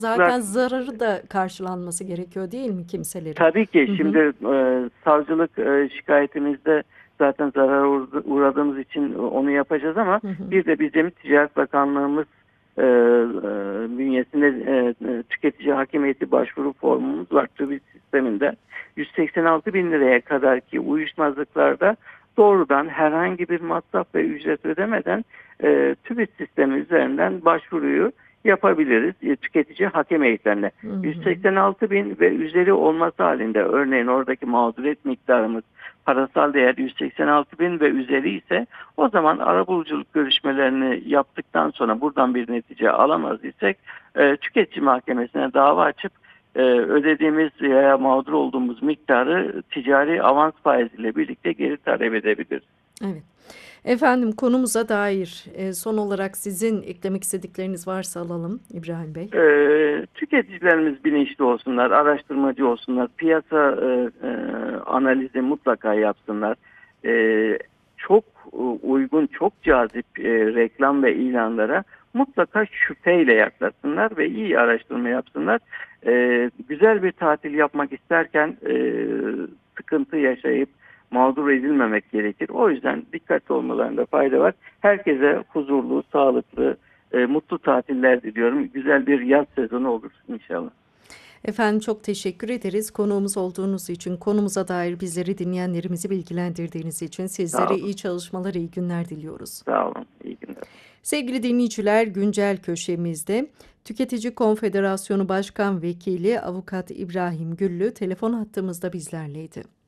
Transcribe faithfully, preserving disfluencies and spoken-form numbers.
Zaten zararı da karşılanması gerekiyor değil mi kimselerin? Tabii ki Hı şimdi hı. e, savcılık e, şikayetimizde zaten zarar uğra- uğradığımız için onu yapacağız ama Hı hı. bir de bizim Ticaret Bakanlığımız e, e, bünyesinde e, e, tüketici hakimiyeti başvuru formumuz var TÜBİT sisteminde. yüz seksen altı bin liraya kadar ki uyuşmazlıklarda doğrudan herhangi bir masraf ve ücret ödemeden e, TÜBİT sistemi üzerinden başvuruyu yapabiliriz e, tüketici hakem heyetlerine. Hı hı. yüz seksen altı bin ve üzeri olması halinde örneğin oradaki mağduriyet miktarımız parasal değer yüz seksen altı bin ve üzeri ise o zaman arabuluculuk görüşmelerini yaptıktan sonra buradan bir netice alamaz isek e, tüketici mahkemesine dava açıp e, ödediğimiz veya mağdur olduğumuz miktarı ticari avans faiziyle birlikte geri talep edebiliriz. Evet. Efendim konumuza dair e, son olarak sizin eklemek istedikleriniz varsa alalım İbrahim Bey. Ee, tüketicilerimiz bilinçli olsunlar, araştırmacı olsunlar, piyasa e, e, analizi mutlaka yapsınlar. Ee, çok e, uygun, çok cazip e, reklam ve ilanlara mutlaka şüpheyle yaklaşsınlar ve iyi araştırma yapsınlar. Ee, güzel bir tatil yapmak isterken e, sıkıntı yaşayıp mağdur edilmemek gerekir. O yüzden dikkatli olmalarında fayda var. Herkese huzurlu, sağlıklı, e, mutlu tatiller diliyorum. Güzel bir yaz sezonu olur inşallah. Efendim çok teşekkür ederiz konuğumuz olduğunuz için, konumuza dair bizleri dinleyenlerimizi bilgilendirdiğiniz için Sağ sizlere olun. iyi çalışmalar, iyi günler diliyoruz. Sağ olun. İyi günler. Sevgili dinleyiciler, güncel köşemizde Tüketici Konfederasyonu Başkan Vekili Avukat İbrahim Güllü telefon hattımızda bizlerleydi.